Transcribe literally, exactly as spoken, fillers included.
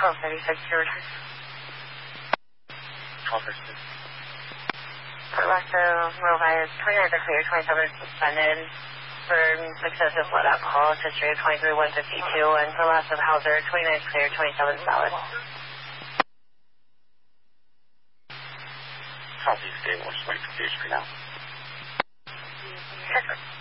twelve thirty-six, your return. twelve thirty-six. Alexa, Rovi is twenty-nine are clear, twenty-seven suspended for excessive blood alcohol, history of twenty-three one fifty-two, and for loss of Hauser, twenty-nine clear, twenty-seven solid. Copy, stay more, just wait for stage for now. Perfect.